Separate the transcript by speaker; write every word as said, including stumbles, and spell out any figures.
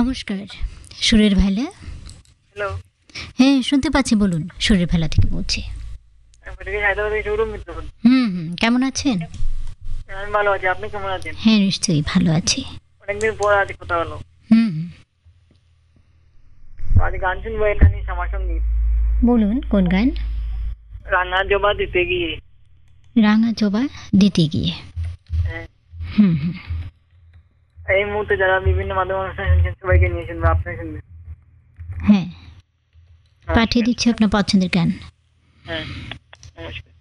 Speaker 1: নমস্কার, সুরের ভেলা।
Speaker 2: হ্যালো।
Speaker 1: হ্যাঁ, শুনতে পাচ্ছি, বলুন। সুরের ভেলা থেকে বলছি।
Speaker 2: হায়দ্রাবাদ থেকে শোরুম মিত্র বলছি।
Speaker 1: হুম হুম কেমন আছেন?
Speaker 2: আমি ভালো আছি, আপনি কেমন আছেন?
Speaker 1: হ্যাঁ, নিশ্চয়ই ভালো আছি।
Speaker 2: অনেকদিন পর আজ কথা হলো।
Speaker 1: হুম হুম।
Speaker 2: তো আজ গান শুনবো এখানে আমার সঙ্গীত।
Speaker 1: বলুন, কোন গান?
Speaker 2: রাঙা জবা দিতে গিয়ে।
Speaker 1: রাঙা জবা দিতে গিয়ে।
Speaker 2: হ্যাঁ।
Speaker 1: হুম হুম।
Speaker 2: এই মুহূর্তে যারা বিভিন্ন মাধ্যম অনুষ্ঠান শুনছেন সবাইকে নিয়ে শুনবো, আপনি শুনবেন।
Speaker 1: হ্যাঁ, পাঠিয়ে দিচ্ছি আপনার পছন্দের গান।
Speaker 2: হ্যাঁ, নমস্কার।